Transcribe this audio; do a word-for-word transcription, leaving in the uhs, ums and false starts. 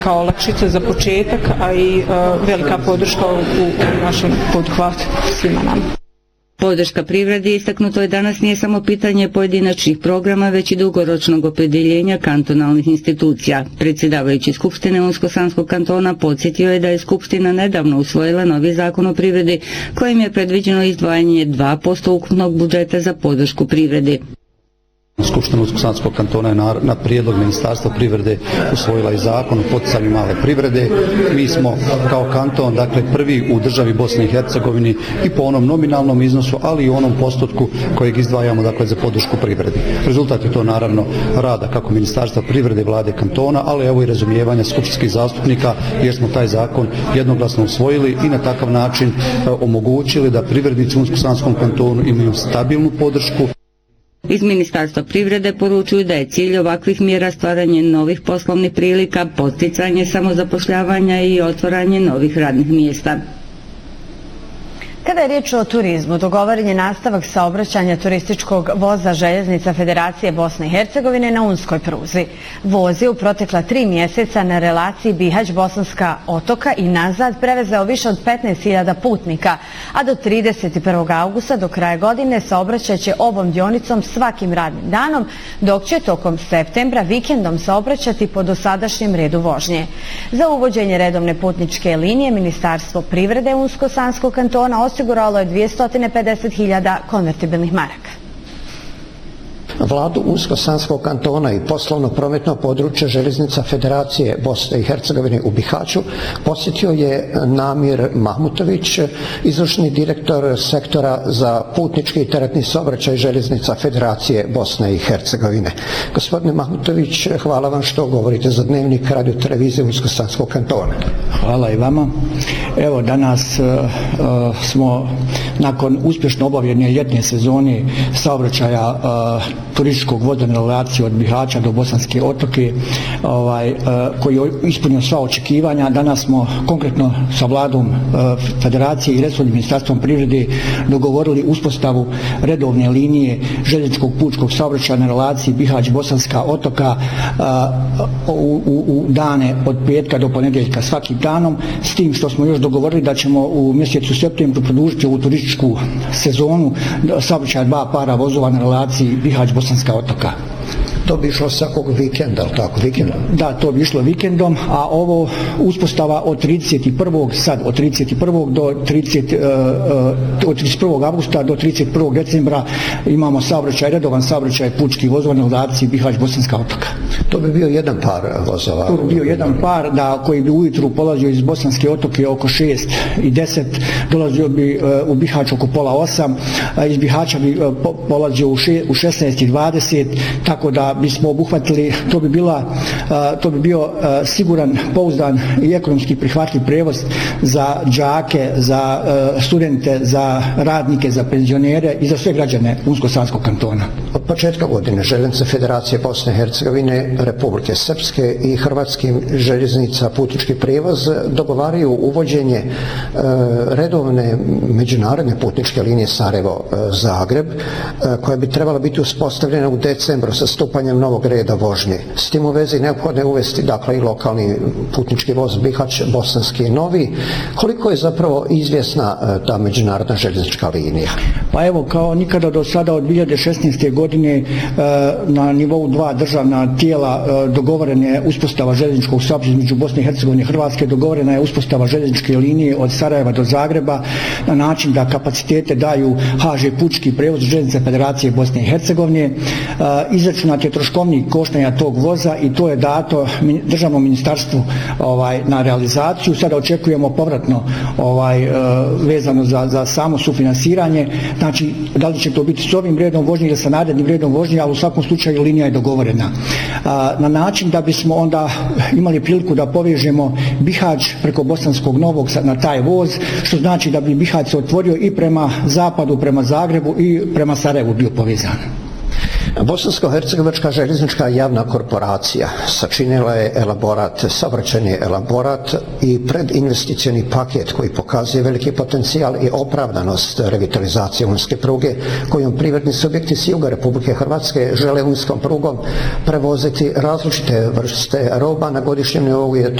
kao olakšica za početak, a i uh, velika podrška u, u našem poduhvatu svima nama. Podrška privredi, istaknuto je danas, nije samo pitanje pojedinačnih programa, već i dugoročnog opredjeljenja kantonalnih institucija. Predsjedavajući Skupštine Unsko-Sanskog kantona podsjetio je da je Skupština nedavno usvojila novi zakon o privredi, kojim je predviđeno izdvajanje dva posto ukupnog budžeta za podršku privredi. Skupština Unsko-Sanskog kantona je na, na prijedlog Ministarstva privrede usvojila i zakon o poticanju male privrede. Mi smo kao kanton, dakle, prvi u državi Bosne i Hercegovini i po onom nominalnom iznosu, ali i onom postotku kojeg izdvajamo, dakle, za podršku privredi. Rezultat je to naravno rada kako Ministarstva privrede, vlade kantona, ali evo i razumijevanja skupštinskih zastupnika, jer smo taj zakon jednoglasno usvojili i na takav način e, omogućili da privrednici u Unsko-Sanskom kantonu imaju stabilnu podršku. Iz Ministarstva privrede poručuju da je cilj ovakvih mjera stvaranje novih poslovnih prilika, poticanje samozapošljavanja i otvaranje novih radnih mjesta. Kada je riječ o turizmu, dogovoren je nastavak saobraćanja turističkog voza Željeznica Federacije Bosne i Hercegovine na Unskoj pruzi. Voz je u protekla tri mjeseca na relaciji Bihać-Bosanska Otoka i nazad prevezao više od petnaest hiljada putnika, a do trideset prvog augusta do kraja godine saobraćaće ovom dionicom svakim radnim danom, dok će tokom septembra vikendom saobraćati po dosadašnjem redu vožnje. Za uvođenje redovne putničke linije Ministarstvo privrede Unsko-Sanskog kantona osiguralo je dvjesto pedeset hiljada konvertibilnih maraka. Vladu Unsko-Sanskog kantona i poslovno-prometno područje Željeznica Federacije Bosne i Hercegovine u Bihaću posjetio je Namir Mahmutović, izvršni direktor sektora za putnički i teretni saobraćaj Željeznica Federacije Bosne i Hercegovine. Gospodine Mahmutović, hvala vam što govorite za Dnevnik radio televizije Unsko-Sanskog kantona. Hvala i vama. Evo, danas uh, uh, smo nakon uspješno obavljene ljetne sezone saobraćaja uh, turističkog voza na relaciji od Bihaća do Bosanske Otoke, ovaj, uh, koji je ispunio sva očekivanja. Danas smo konkretno sa vladom uh, Federacije i resornim ministarstvom privrede dogovorili uspostavu redovne linije željezničkog putničkog saobraćaja na relaciji Bihać-Bosanska Otoka uh, u, u, u dane od petka do ponedjeljka svakim danom, s tim što smo još dogovorili da ćemo u mjesecu septembru produžiti ovu turističku sezonu saobraćaja dva para vozova na relaciji Bihać-Bosanska Otoka. To bi išlo svakog vikenda, ali tako, vikendom? Da, to bi išlo vikendom, a ovo uspostava od trideset prvog sad, od trideset prvog do trideset, uh, uh, od trideset prvog avgusta do trideset prvog decembra imamo saobraćaj, redovan saobraćaj putničkih vozova na relaciji Bihać-Bosanska Otoka. To bi bio jedan par vozova? To bi bio jedan par, da, koji bi ujutru polazio iz Bosanske Otoke oko šest i deset, dolazio bi uh, u Bihać oko pola osam, a iz Bihaća bi uh, po, polazio u, še, u šesnaest i dvadeset, tako da bismo obuhvatili, to bi bila, to bi bio siguran, pouzdan i ekonomski prihvatljiv prevoz za đake, za studente, za radnike, za penzionere i za sve građane Unsko-Sanskog kantona. Od početka godine Željeznice Federacije Bosne i Hercegovine, Republike Srpske i Hrvatskim željeznica putnički prijevoz dogovaraju uvođenje redovne međunarodne putničke linije Sarajevo-Zagreb, koja bi trebala biti uspostavljena u decembru sa stupanjem novog reda vožnje. S tim u vezi neophodno je uvesti, dakle, i lokalni putnički voz Bihać, bosanski novi. Koliko je zapravo izvjesna ta međunarodna željeznička linija? Pa evo, kao nikada do sada od dvije hiljade šesnaeste. godine na nivou dva državna tijela dogovorena je uspostava željezničkog saobraćaja između Bosne i Hercegovine i Hrvatske, dogovorena je uspostava željezničke linije od Sarajeva do Zagreba na način da kapacitete daju H Ž putnički prijevoz Željeznice Federacije Bosne i Hercegovine. Izračunat je troškovnik koštanja tog voza i to je dato državnom ministarstvu ovaj, na realizaciju. Sada očekujemo povratno ovaj, vezano za, za samo sufinansiranje. Znači, da li će to biti s ovim redom vožnje ili sa narednim redom vožnje, ali u svakom slučaju linija je dogovorena. Na način da bismo onda imali priliku da povežemo Bihać preko Bosanskog Novog na taj voz, što znači da bi Bihać se otvorio i prema zapadu, prema Zagrebu i prema Sarajevu bio povezan. Bosansko-hercegovačka željeznička javna korporacija sačinila je elaborat, saobraćajni elaborat i predinvesticioni paket koji pokazuje veliki potencijal i opravdanost revitalizacije unske pruge kojom privredni subjekti s juga Republike Hrvatske žele unskom prugom prevoziti različite vrste roba na godišnjem nivou, je